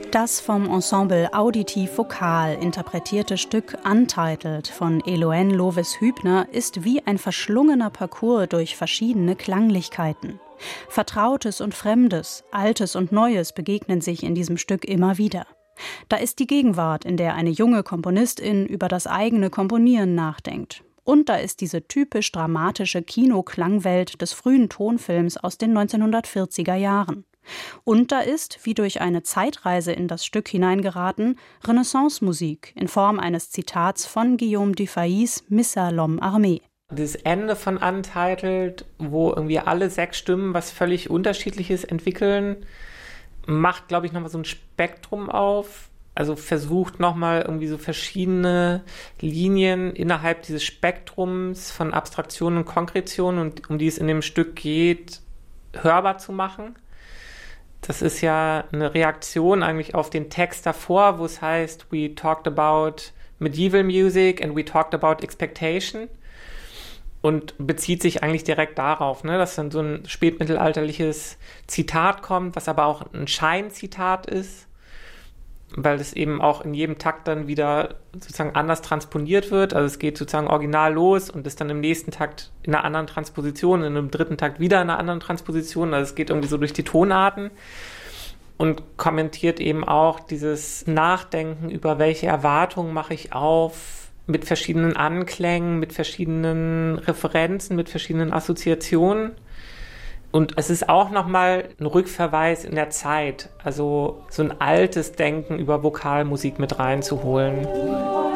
Das vom Ensemble Auditiv Vokal interpretierte Stück Untitled von Eloane Loves-Hübner ist wie ein verschlungener Parcours durch verschiedene Klanglichkeiten. Vertrautes und Fremdes, Altes und Neues begegnen sich in diesem Stück immer wieder. Da ist die Gegenwart, in der eine junge Komponistin über das eigene Komponieren nachdenkt. Und da ist diese typisch dramatische Kino-Klangwelt des frühen Tonfilms aus den 1940er Jahren. Und da ist, wie durch eine Zeitreise in das Stück hineingeraten, Renaissance-Musik in Form eines Zitats von Guillaume Dufay's Missa l'homme armé. Das Ende von Untitled, wo irgendwie alle 6 Stimmen was völlig Unterschiedliches entwickeln, macht, glaube ich, nochmal so ein Spektrum auf. Also versucht nochmal irgendwie so verschiedene Linien innerhalb dieses Spektrums von Abstraktion und Konkretion, und um die es in dem Stück geht, hörbar zu machen. Das ist ja eine Reaktion eigentlich auf den Text davor, wo es heißt, we talked about medieval music and we talked about expectation, und bezieht sich eigentlich direkt darauf, ne, dass dann so ein spätmittelalterliches Zitat kommt, was aber auch ein Scheinzitat ist, weil es eben auch in jedem Takt dann wieder sozusagen anders transponiert wird. Also es geht sozusagen original los und ist dann im nächsten Takt in einer anderen Transposition, in einem dritten Takt wieder in einer anderen Transposition. Also es geht irgendwie so durch die Tonarten und kommentiert eben auch dieses Nachdenken über, welche Erwartungen mache ich auf, mit verschiedenen Anklängen, mit verschiedenen Referenzen, mit verschiedenen Assoziationen. Und es ist auch nochmal ein Rückverweis in der Zeit, also so ein altes Denken über Vokalmusik mit reinzuholen.